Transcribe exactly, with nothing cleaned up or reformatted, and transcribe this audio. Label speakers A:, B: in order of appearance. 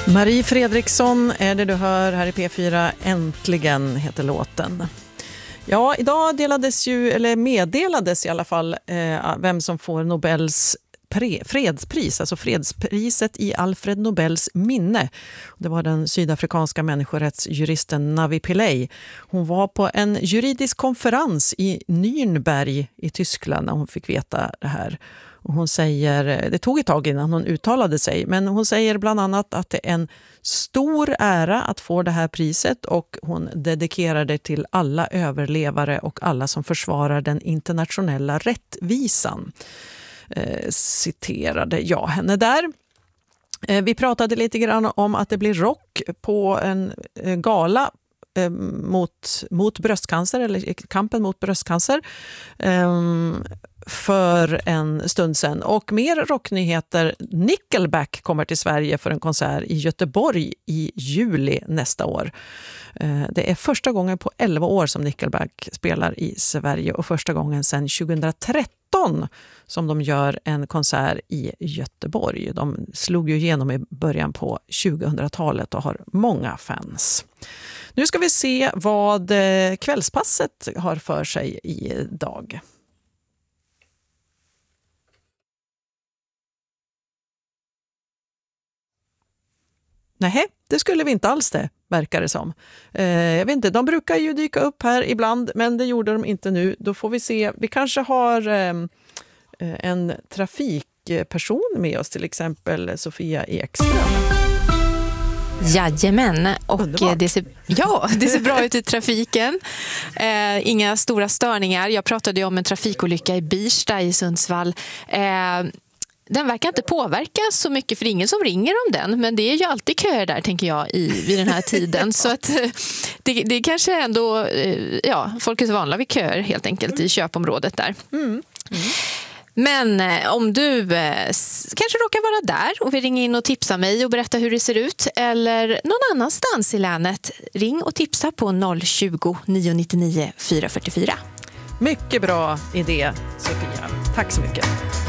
A: Marie Fredriksson är det du hör här i P fyra. Äntligen heter låten. Ja, idag delades ju, eller meddelades i alla fall, eh, vem som får Nobels pre- fredspris, alltså fredspriset i Alfred Nobels minne. Det var den sydafrikanska människorättsjuristen Navi Pillay. Hon var på en juridisk konferens i Nürnberg i Tyskland när hon fick veta det här. Och hon säger, det tog ett tag innan hon uttalade sig, men hon säger bland annat att det är en stor ära att få det här priset, och hon dedikerar det till alla överlevare och alla som försvarar den internationella rättvisan. Eh, citerade jag henne där. Eh, vi pratade lite grann om att det blir rock på en eh, gala eh, mot, mot bröstcancer, eller kampen mot bröstcancer. Eh, för en stund sedan. Och mer rocknyheter. Nickelback kommer till Sverige för en konsert i Göteborg i juli nästa år. Det är första gången på elva år som Nickelback spelar i Sverige, och första gången sedan tjugohundratretton som de gör en konsert i Göteborg. De slog ju igenom i början på tjugohundratalet och har många fans. Nu ska vi se vad kvällspasset har för sig idag. Nej, det skulle vi inte alls det, verkar det som. Eh, jag vet inte, de brukar ju dyka upp här ibland, men det gjorde de inte nu. Då får vi se, vi kanske har eh, en trafikperson med oss, till exempel Sofia Ekström.
B: Jajamän, och det ser, ja, det ser bra ut i trafiken. Eh, inga stora störningar. Jag pratade ju om en trafikolycka i Birsta i Sundsvall. Eh, Den verkar inte påverka så mycket, för ingen som ringer om den. Men det är ju alltid köer där, tänker jag, i, vid den här tiden. Så att det, det kanske ändå, ja, folk är så vana vid köer helt enkelt i köpområdet där. Mm. Mm. Men om du eh, kanske råkar vara där och vill ringa in och tipsa mig och berätta hur det ser ut, eller någon annanstans i länet, ring och tipsa på noll tjugo, nio nio nio, fyra fyra fyra.
A: Mycket bra idé, Sofia. Tack så mycket.